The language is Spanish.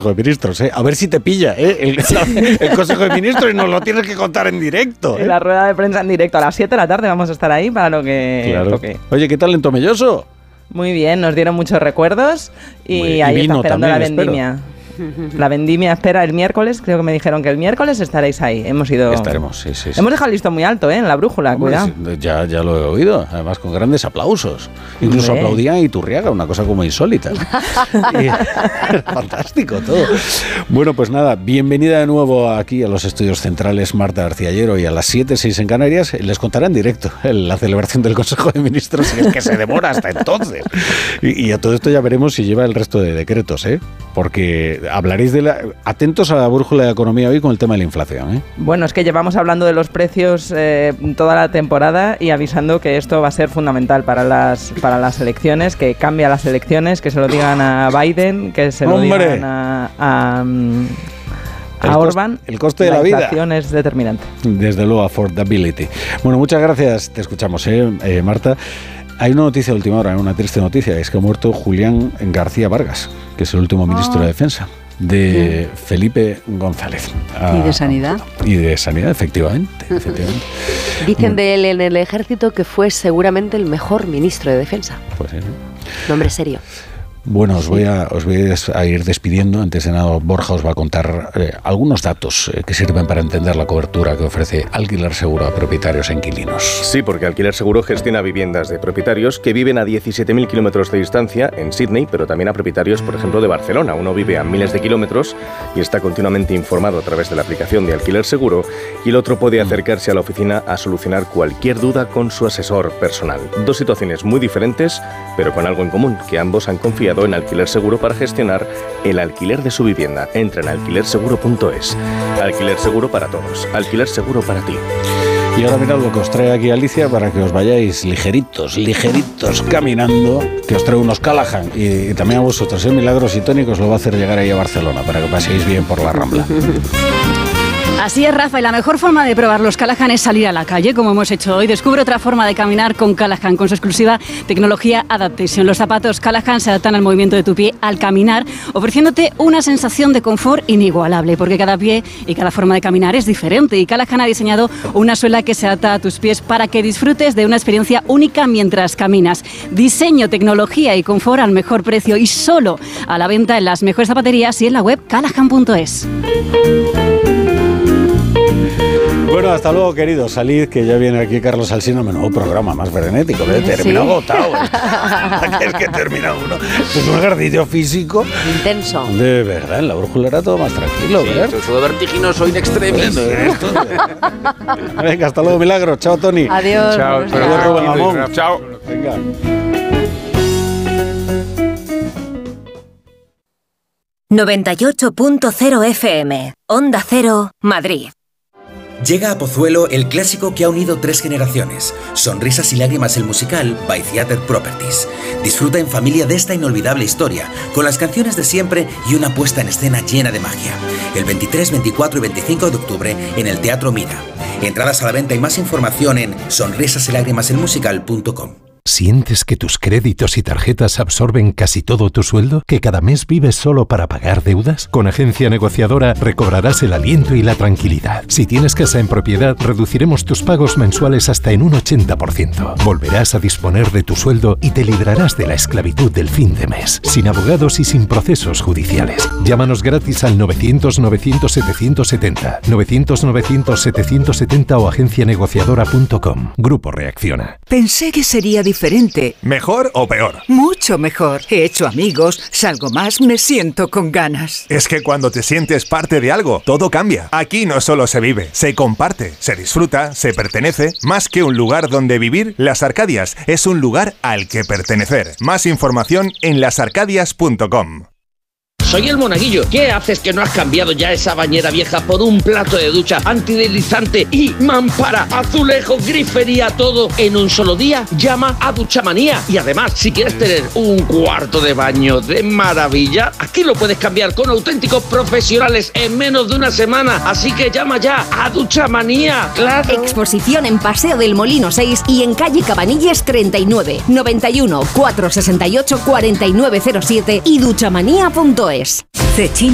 de Ministros, a ver si te pilla, el Consejo de Ministros, y nos lo tienes que contar en directo. En la rueda de prensa en directo a las 7 de la tarde vamos a estar ahí para lo que toque. Oye, ¿qué tal en Tomelloso? Muy bien, nos dieron muchos recuerdos y ahí está esperando también, la vendimia. La vendimia espera el miércoles, creo que me dijeron que el miércoles estaréis ahí. Estaremos, sí. Hemos dejado el listón muy alto, en la brújula, hombre, cuidado. Ya lo he oído, además con grandes aplausos. Incluso aplaudían a Iturriaga, una cosa como insólita. Fantástico todo. Bueno, pues nada, bienvenida de nuevo aquí a los estudios centrales Marta García Llero, y a las 7:06 en Canarias les contará en directo la celebración del Consejo de Ministros, si es que se demora hasta entonces. Y a todo esto ya veremos si lleva el resto de decretos, porque hablaréis atentos a la brújula de economía hoy con el tema de la inflación, Bueno, es que llevamos hablando de los precios toda la temporada y avisando que esto va a ser fundamental para las elecciones, que cambia las elecciones, que se lo digan a Biden, que se lo digan a Orbán. El coste de la vida. La inflación es determinante. Desde luego, affordability. Bueno, muchas gracias, te escuchamos, Marta. Hay una noticia de última hora, una triste noticia, es que ha muerto Julián García Vargas, que es el último ministro de Defensa de Felipe González. ¿Y de Sanidad? Y de Sanidad, efectivamente. Dicen de él en el ejército que fue seguramente el mejor ministro de Defensa. Pues sí. Nombre serio. Bueno, os voy a ir despidiendo. Antes de nada, Borja os va a contar algunos datos que sirven para entender la cobertura que ofrece Alquiler Seguro a propietarios e inquilinos. Sí, porque Alquiler Seguro gestiona viviendas de propietarios que viven a 17.000 kilómetros de distancia en Sydney, pero también a propietarios, por ejemplo, de Barcelona. Uno vive a miles de kilómetros y está continuamente informado a través de la aplicación de Alquiler Seguro, y el otro puede acercarse a la oficina a solucionar cualquier duda con su asesor personal. Dos situaciones muy diferentes, pero con algo en común, que ambos han confiado en Alquiler Seguro para gestionar el alquiler de su vivienda. Entra en alquilerseguro.es. Alquiler Seguro para todos. Alquiler Seguro para ti. Y ahora mirad lo que os trae aquí Alicia para que os vayáis ligeritos caminando, que os trae unos Callahan y también a vosotros, Milagros y Tony, que os lo va a hacer llegar ahí a Barcelona para que paséis bien por la Rambla. Así es, Rafa, y la mejor forma de probar los Callahan es salir a la calle, como hemos hecho hoy. Descubre otra forma de caminar con Callahan, con su exclusiva tecnología Adaptation. Los zapatos Callahan se adaptan al movimiento de tu pie al caminar, ofreciéndote una sensación de confort inigualable, porque cada pie y cada forma de caminar es diferente, y Callahan ha diseñado una suela que se adapta a tus pies para que disfrutes de una experiencia única mientras caminas. Diseño, tecnología y confort al mejor precio, y solo a la venta en las mejores zapaterías y en la web callahan.es. Bueno, hasta luego, queridos. Salid, que ya viene aquí Carlos Alsina. Menudo programa más frenético. Termina agotado. Es que termina uno. Es un ejercicio físico. Intenso. De verdad, en la brújula era todo más tranquilo, ¿verdad? Todo vertiginoso in extremis. Venga, hasta luego, Milagros. Chao, Tony. Adiós. Chao. Adiós, Rubén Mamón. Chao. Venga. ...98.0 FM... Onda Cero, Madrid. Llega a Pozuelo el clásico que ha unido 3 generaciones. Sonrisas y lágrimas, el musical by Theatre Properties. Disfruta en familia de esta inolvidable historia, con las canciones de siempre y una puesta en escena llena de magia. El 23, 24 y 25 de octubre en el Teatro Mira. Entradas a la venta y más información en sonrisasylágrimaselmusical.com. ¿Sientes que tus créditos y tarjetas absorben casi todo tu sueldo? ¿Que cada mes vives solo para pagar deudas? Con Agencia Negociadora recobrarás el aliento y la tranquilidad. Si tienes casa en propiedad, reduciremos tus pagos mensuales hasta en un 80%. Volverás a disponer de tu sueldo y te librarás de la esclavitud del fin de mes, sin abogados y sin procesos judiciales. Llámanos gratis al 900-900-770, 900-900-770 o agencianegociadora.com. Grupo Reacciona. Pensé que sería diferente. ¿Mejor o peor? Mucho mejor. He hecho amigos, salgo más, me siento con ganas. Es que cuando te sientes parte de algo, todo cambia. Aquí no solo se vive, se comparte, se disfruta, se pertenece. Más que un lugar donde vivir, Las Arcadias es un lugar al que pertenecer. Más información en lasarcadias.com. Soy el Monaguillo. ¿Qué haces que no has cambiado ya esa bañera vieja por un plato de ducha antideslizante y mampara, azulejos, grifería, todo en un solo día? Llama a Duchamanía. Y además, si quieres tener un cuarto de baño de maravilla, aquí lo puedes cambiar con auténticos profesionales en menos de una semana. Así que llama ya a Duchamanía. ¡Claro! Exposición en Paseo del Molino 6 y en calle Cabanilles 39, 91 468 4907 y duchamanía.es.